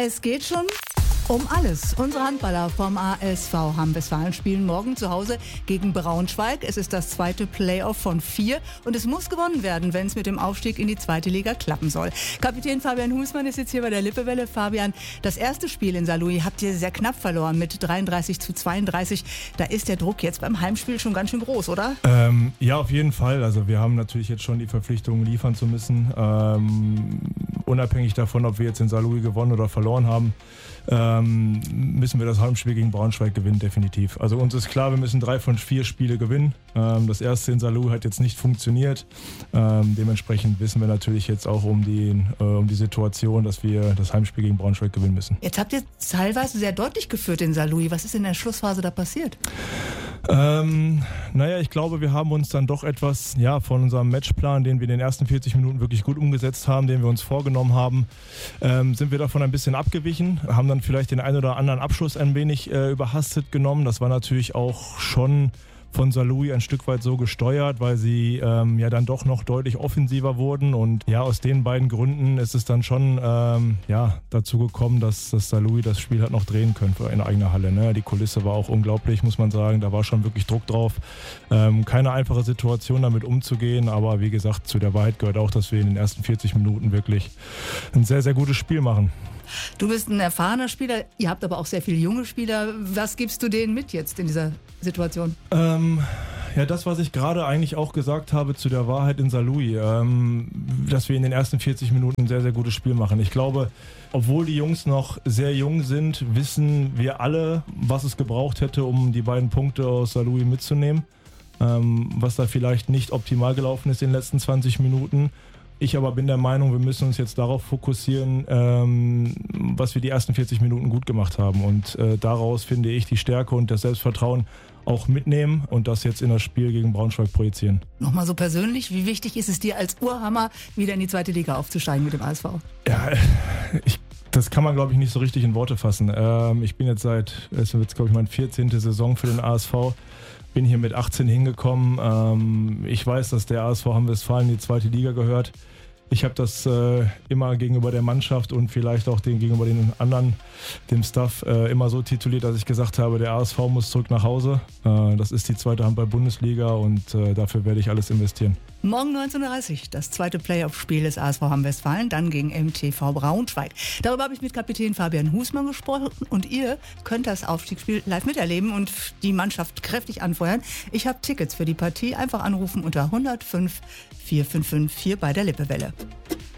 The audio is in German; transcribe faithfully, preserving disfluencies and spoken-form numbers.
Es geht schon um alles. Unsere Handballer vom A S V Hamm-Westfalen spielen morgen zu Hause gegen Braunschweig. Es ist das zweite Playoff von vier und es muss gewonnen werden, wenn es mit dem Aufstieg in die zweite Liga klappen soll. Kapitän Fabian Husmann ist jetzt hier bei der Lippewelle. Fabian, das erste Spiel in Saarlouis habt ihr sehr knapp verloren mit dreiunddreißig zu zweiunddreißig. Da ist der Druck jetzt beim Heimspiel schon ganz schön groß, oder? Ähm, ja, auf jeden Fall. Also wir haben natürlich jetzt schon die Verpflichtung liefern zu müssen. Ähm, unabhängig davon, ob wir jetzt in Saarlouis gewonnen oder verloren haben, ähm, müssen wir das Heimspiel gegen Braunschweig gewinnen, definitiv. Also uns ist klar, wir müssen drei von vier Spiele gewinnen. Ähm, das erste in Saarlouis hat jetzt nicht funktioniert. Ähm, dementsprechend wissen wir natürlich jetzt auch um die, äh, um die Situation, dass wir das Heimspiel gegen Braunschweig gewinnen müssen. Jetzt habt ihr teilweise sehr deutlich geführt in Saarlouis. Was ist in der Schlussphase da passiert? Ähm, naja, ich glaube, wir haben uns dann doch etwas ja, von unserem Matchplan, den wir in den ersten vierzig Minuten wirklich gut umgesetzt haben, den wir uns vorgenommen haben, ähm, sind wir davon ein bisschen abgewichen, haben dann vielleicht den einen oder anderen Abschluss ein wenig äh, überhastet genommen. Das war natürlich auch schon von Saarlouis ein Stück weit so gesteuert, weil sie ähm, ja dann doch noch deutlich offensiver wurden und ja, aus den beiden Gründen ist es dann schon ähm, ja, dazu gekommen, dass, dass Saarlouis das Spiel hat noch drehen können in eigener Halle. Ne? Die Kulisse war auch unglaublich, muss man sagen, da war schon wirklich Druck drauf. Ähm, keine einfache Situation damit umzugehen, aber wie gesagt, zu der Wahrheit gehört auch, dass wir in den ersten vierzig Minuten wirklich ein sehr, sehr gutes Spiel machen. Du bist ein erfahrener Spieler, ihr habt aber auch sehr viele junge Spieler. Was gibst du denen mit jetzt in dieser Situation? Ähm, ja, das, was ich gerade eigentlich auch gesagt habe zu der Wahrheit in Saarlouis, ähm, dass wir in den ersten vierzig Minuten ein sehr, sehr gutes Spiel machen. Ich glaube, obwohl die Jungs noch sehr jung sind, wissen wir alle, was es gebraucht hätte, um die beiden Punkte aus Saarlouis mitzunehmen. Ähm, was da vielleicht nicht optimal gelaufen ist in den letzten zwanzig Minuten. Ich aber bin der Meinung, wir müssen uns jetzt darauf fokussieren, ähm, was wir die ersten vierzig Minuten gut gemacht haben. Und äh, daraus finde ich die Stärke und das Selbstvertrauen auch mitnehmen und das jetzt in das Spiel gegen Braunschweig projizieren. Nochmal so persönlich, wie wichtig ist es dir als Urhammer, wieder in die zweite Liga aufzusteigen mit dem A S V? Ja, ich, das kann man, glaube ich, nicht so richtig in Worte fassen. Ähm, ich bin jetzt seit, es wird, glaube ich, meine vierzehnte Saison für den A S V. Bin hier mit achtzehn hingekommen. Ähm, ich weiß, dass der A S V Hamm-Westfalen in die zweite Liga gehört. Ich habe das äh, immer gegenüber der Mannschaft und vielleicht auch den, gegenüber den anderen, dem Staff, äh, immer so tituliert, dass ich gesagt habe, der A S V muss zurück nach Hause. Äh, das ist die zweite Handball-Bundesliga und äh, dafür werde ich alles investieren. Morgen neunzehn Uhr dreißig, das zweite Playoff-Spiel des A S V Hamm-Westfalen, dann gegen M T V Braunschweig. Darüber habe ich mit Kapitän Fabian Husmann gesprochen und ihr könnt das Aufstiegsspiel live miterleben und die Mannschaft kräftig anfeuern. Ich habe Tickets für die Partie, einfach anrufen unter eins null fünf vier fünf fünf vier bei der Lippewelle.